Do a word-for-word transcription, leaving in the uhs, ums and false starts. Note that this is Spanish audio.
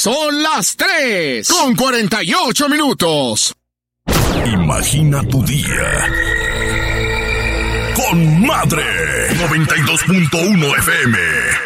Son las tres con cuarenta y ocho minutos. Imagina tu día con Madre noventa y dos punto uno F M.